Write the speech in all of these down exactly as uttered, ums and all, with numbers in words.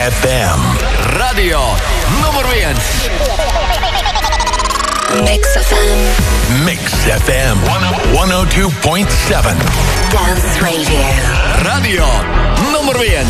эф эм. Radio nummer viens. Mix эф эм. Mix эф эм сто два и семь. Dance Radio. Radio nummer viens.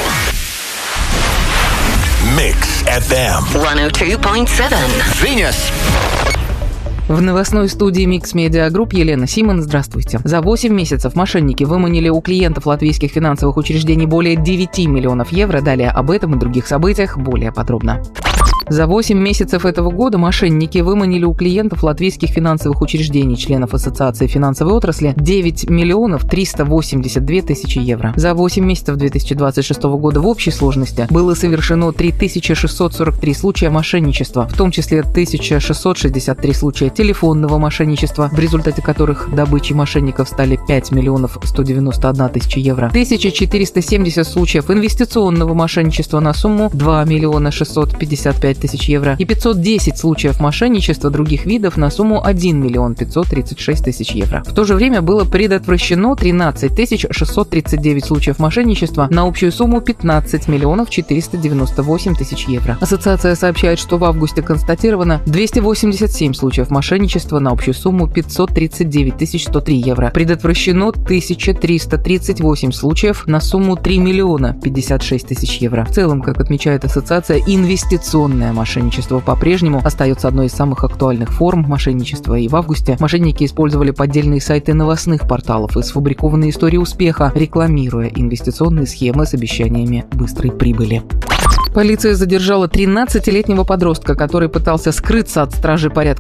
Mix эф эм. сто два и семь. Viņas. В новостной студии Mix Media Group Елена Симон. Здравствуйте. За восемь месяцев мошенники выманили у клиентов латвийских финансовых учреждений более девяти миллионов евро. Далее об этом и других событиях более подробно. За восемь месяцев этого года мошенники выманили у клиентов латвийских финансовых учреждений, членов Ассоциации финансовой отрасли, девять миллионов триста восемьдесят две тысячи евро. За восемь месяцев две тысячи двадцать шестого года в общей сложности было совершено три тысячи шестьсот сорок три случая мошенничества, в том числе тысяча шестьсот шестьдесят три случая телефонного мошенничества, в результате которых добычей мошенников стали пять миллионов сто девяносто одна тысяча евро, тысяча четыреста семьдесят случаев инвестиционного мошенничества на сумму два миллиона шестьсот пятьдесят пять тысяч евро и пятьсот десять случаев мошенничества других видов на сумму один миллион пятьсот тридцать шесть тысяч евро. В то же время было предотвращено тринадцать тысяч шестьсот тридцать девять случаев мошенничества на общую сумму пятнадцать миллионов четыреста девяносто восемь тысяч евро. Ассоциация сообщает, что в августе констатировано двести восемьдесят семь случаев мошенничества на общую сумму пятьсот тридцать девять тысяч сто три евро. Предотвращено тысяча триста тридцать восемь случаев на сумму три миллиона пятьдесят шесть тысяч евро. В целом, как отмечает ассоциация, инвестиционное мошенничество по-прежнему остается одной из самых актуальных форм мошенничества, и в августе мошенники использовали поддельные сайты новостных порталов и сфабрикованные истории успеха, рекламируя инвестиционные схемы с обещаниями быстрой прибыли. Полиция задержала тринадцатилетнего подростка, который пытался скрыться от стражи порядка